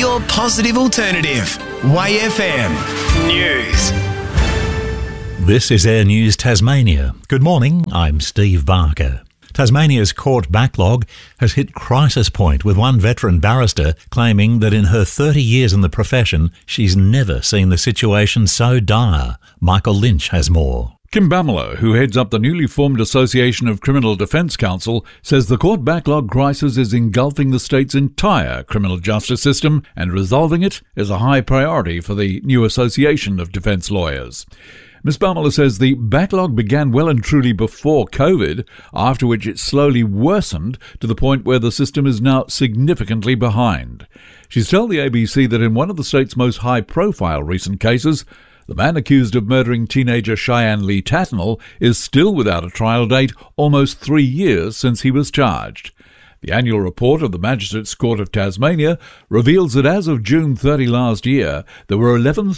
your positive alternative. Way FM News. This is Air News Tasmania. Good morning, I'm Steve Barker. Tasmania's court backlog has hit crisis point, with one veteran barrister claiming that in her 30 years in the profession, she's never seen the situation so dire. Michael Lynch has more. Kim Bamelo, who heads up the newly formed Association of Criminal Defence Counsel, says the court backlog crisis is engulfing the state's entire criminal justice system, and resolving it is a high priority for the new Association of Defence Lawyers. Ms Bamelo says the backlog began well and truly before COVID, after which it slowly worsened to the point where the system is now significantly behind. She's told the ABC that in one of the state's most high-profile recent cases, the man accused of murdering teenager Cheyenne Lee Tatnall is still without a trial date almost 3 years since he was charged. The annual report of the Magistrates Court of Tasmania reveals that as of June 30 last year, there were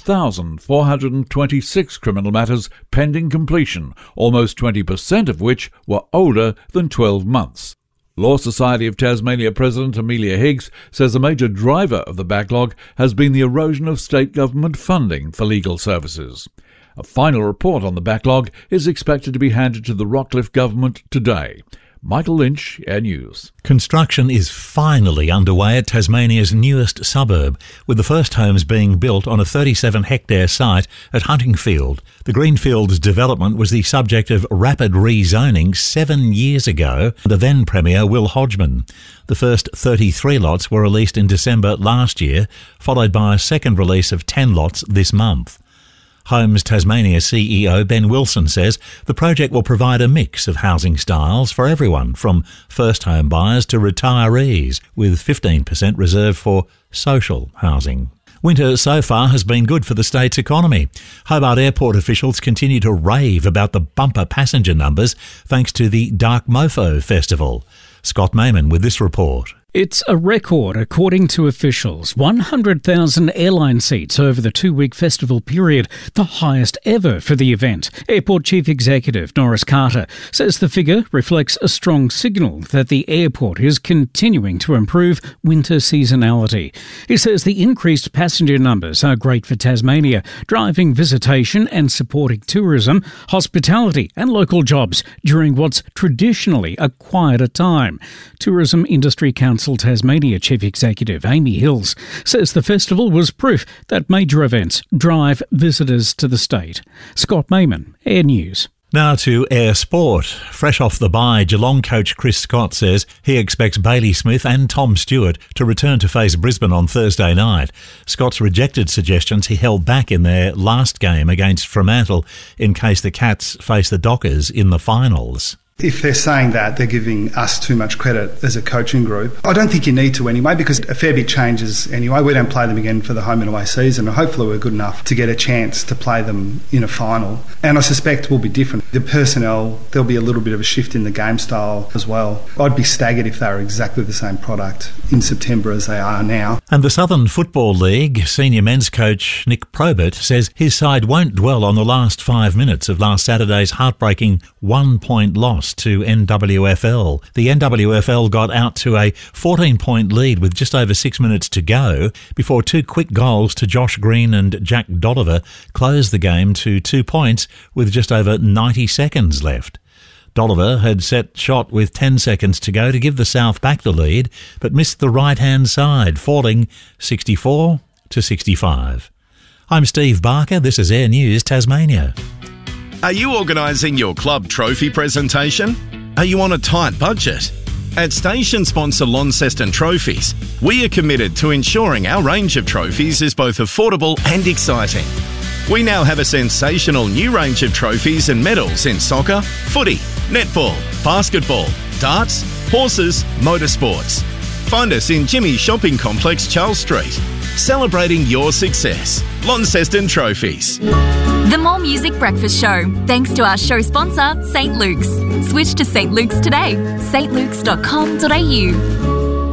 11,426 criminal matters pending completion, almost 20% of which were older than 12 months. Law Society of Tasmania President Amelia Higgs says a major driver of the backlog has been the erosion of state government funding for legal services. A final report on the backlog is expected to be handed to the Rockcliffe government today. Michael Lynch, Air News. Construction is finally underway at Tasmania's newest suburb, with the first homes being built on a 37-hectare site at Huntingfield. The Greenfields development was the subject of rapid rezoning 7 years ago under then Premier Will Hodgman. The first 33 lots were released in December last year, followed by a second release of 10 lots this month. Homes Tasmania CEO Ben Wilson says the project will provide a mix of housing styles for everyone, from first home buyers to retirees, with 15% reserved for social housing. Winter so far has been good for the state's economy. Hobart Airport officials continue to rave about the bumper passenger numbers thanks to the Dark Mofo Festival. Scott Mayman with this report. It's a record, according to officials. 100,000 airline seats over the 2-week festival period, the highest ever for the event. Airport Chief Executive Norris Carter says the figure reflects a strong signal that the airport is continuing to improve winter seasonality. He says the increased passenger numbers are great for Tasmania, driving visitation and supporting tourism, hospitality and local jobs during what's traditionally a quieter time. Tourism Industry Council Tasmania Chief Executive Amy Hills says the festival was proof that major events drive visitors to the state. Scott Mayman, Air News. Now to Air Sport. Fresh off the bye, Geelong coach Chris Scott says he expects Bailey Smith and Tom Stewart to return to face Brisbane on Thursday night. Scott's rejected suggestions he held back in their last game against Fremantle in case the Cats face the Dockers in the finals. If they're saying that, they're giving us too much credit as a coaching group. I don't think you need to anyway, because a fair bit changes anyway. We don't play them again for the home and away season. Hopefully we're good enough to get a chance to play them in a final. And I suspect will be different. The personnel, there'll be a little bit of a shift in the game style as well. I'd be staggered if they were exactly the same product in September as they are now. And the Southern Football League senior men's coach Nick Probert says his side won't dwell on the last 5 minutes of last Saturday's heartbreaking 1-point loss to NWFL. The NWFL got out to a 14-point lead with just over 6 minutes to go before 2 quick goals to Josh Green and Jack Dolliver closed the game to 2 points with just over 90 seconds left. Dolliver had set shot with 10 seconds to go to give the South back the lead, but missed the right-hand side, falling 64-65. I'm Steve Barker. This is Air News Tasmania. Are you organising your club trophy presentation? Are you on a tight budget? At station sponsor Launceston Trophies, we are committed to ensuring our range of trophies is both affordable and exciting. We now have a sensational new range of trophies and medals in soccer, footy, netball, basketball, darts, horses, motorsports. Find us in Jimmy's Shopping Complex, Charles Street. Celebrating your success. Launceston Trophies. The More Music Breakfast Show, thanks to our show sponsor, St. Luke's. Switch to St. Luke's today. stlukes.com.au.